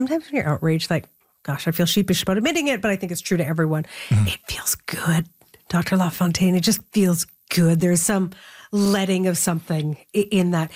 Sometimes when you're outraged, like, gosh, I feel sheepish about admitting it, but I think it's true to everyone. It feels good, Dr. LaFontaine. It just feels good. There's some letting of something in that.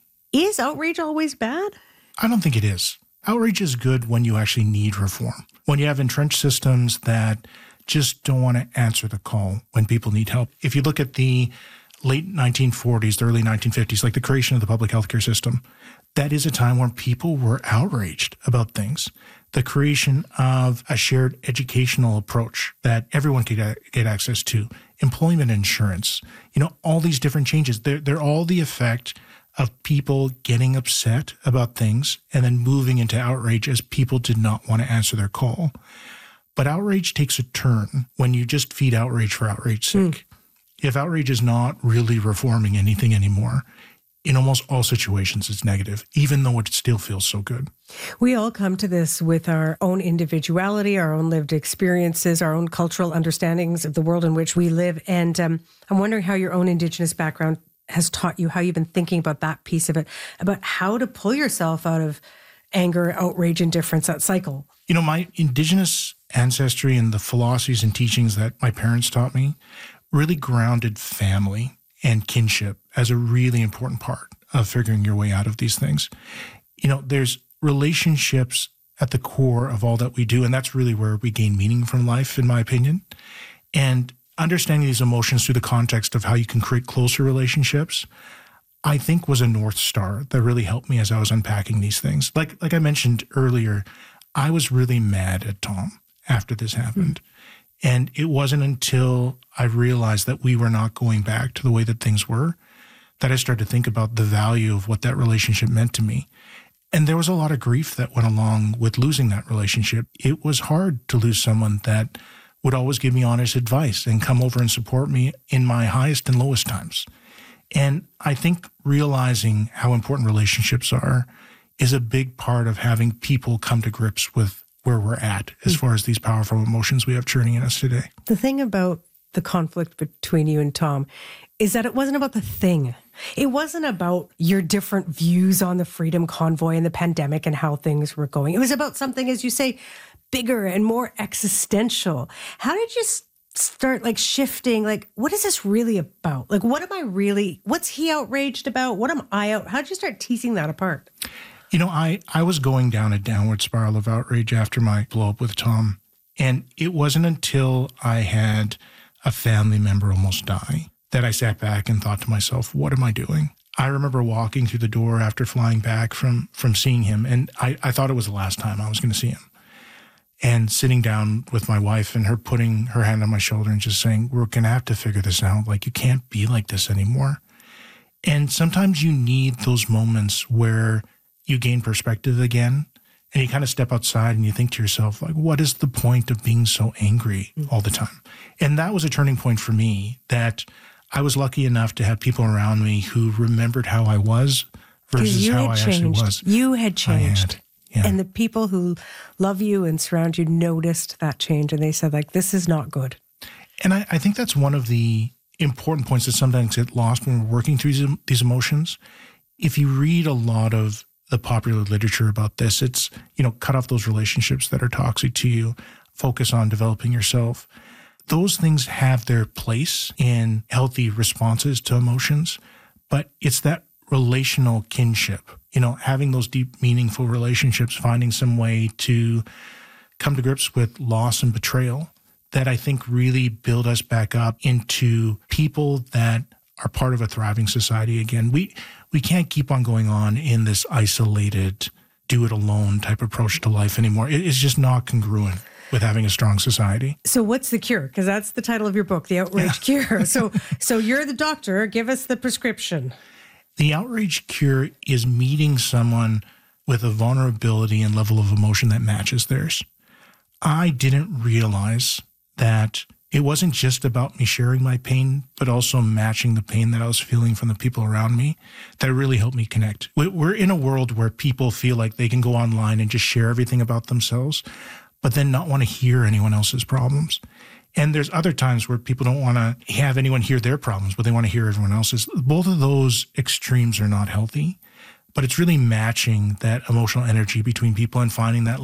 Is outrage always bad? I don't think it is. Outrage is good when you actually need reform, when you have entrenched systems that just don't want to answer the call when people need help. If you look at the late 1940s, the early 1950s, like the creation of the public healthcare system, that is a time when people were outraged about things. The creation of a shared educational approach that everyone could get access to, employment insurance, all these different changes, they're all the effect of people getting upset about things and then moving into outrage as people did not want to answer their call. But outrage takes a turn when you just feed outrage for outrage's sake. If outrage is not really reforming anything anymore, in almost all situations, it's negative, even though it still feels so good. We all come to this with our own individuality, our own lived experiences, our own cultural understandings of the world in which we live. And I'm wondering how your own Indigenous background has taught you, how you've been thinking about that piece of it, about how to pull yourself out of anger, outrage, indifference, that cycle. My Indigenous ancestry and the philosophies and teachings that my parents taught me really grounded family and kinship as a really important part of figuring your way out of these things. There's relationships at the core of all that we do, and that's really where we gain meaning from life, in my opinion. And understanding these emotions through the context of how you can create closer relationships, I think was a North Star that really helped me as I was unpacking these things. Like I mentioned earlier, I was really mad at Tom after this happened. And it wasn't until I realized that we were not going back to the way that things were that I started to think about the value of what that relationship meant to me. And there was a lot of grief that went along with losing that relationship. It was hard to lose someone that would always give me honest advice and come over and support me in my highest and lowest times. And I think realizing how important relationships are is a big part of having people come to grips with where we're at as far as these powerful emotions we have churning in us today. The thing about the conflict between you and Tom is that it wasn't about the thing. It wasn't about your different views on the Freedom Convoy and the pandemic and how things were going. It was about something, as you say, bigger and more existential. How did you start shifting? What is this really about? What's he outraged about? What am I out? How did you start teasing that apart? I was going down a downward spiral of outrage after my blow up with Tom. And it wasn't until I had a family member almost die that I sat back and thought to myself, what am I doing? I remember walking through the door after flying back from seeing him. And I thought it was the last time I was going to see him. And sitting down with my wife and her putting her hand on my shoulder and just saying, we're going to have to figure this out. You can't be like this anymore. And sometimes you need those moments where you gain perspective again and you kind of step outside and you think to yourself, what is the point of being so angry all the time? And that was a turning point for me, that I was lucky enough to have people around me who remembered how I was versus how I actually was. You had changed. Yeah. And the people who love you and surround you noticed that change, and they said, this is not good. And I think that's one of the important points that sometimes get lost when we're working through these emotions. If you read a lot of the popular literature about this, it's, cut off those relationships that are toxic to you, focus on developing yourself. Those things have their place in healthy responses to emotions, but it's that relational kinship, having those deep, meaningful relationships, finding some way to come to grips with loss and betrayal that I think really build us back up into people that are part of a thriving society again. We can't keep on going on in this isolated, do-it-alone type approach to life anymore. It's just not congruent with having a strong society. So what's the cure? Because that's the title of your book, The Outrage Cure. So you're the doctor. Give us the prescription. The outrage cure is meeting someone with a vulnerability and level of emotion that matches theirs. I didn't realize that it wasn't just about me sharing my pain, but also matching the pain that I was feeling from the people around me that really helped me connect. We're in a world where people feel like they can go online and just share everything about themselves, but then not want to hear anyone else's problems. And there's other times where people don't want to have anyone hear their problems, but they want to hear everyone else's. Both of those extremes are not healthy. But it's really matching that emotional energy between people and finding that